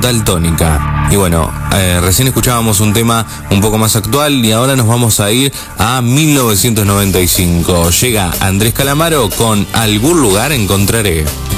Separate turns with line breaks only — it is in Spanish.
Daltónica. Y bueno, recién escuchábamos un tema un poco más actual y ahora nos vamos a ir a 1995. Llega Andrés Calamaro con Algún lugar encontraré.